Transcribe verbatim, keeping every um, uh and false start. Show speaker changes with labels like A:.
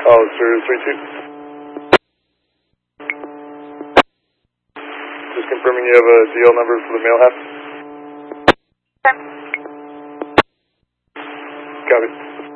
A: Hollister three two. Just confirming you have a D L number for the mail half.
B: Okay.
A: Copy.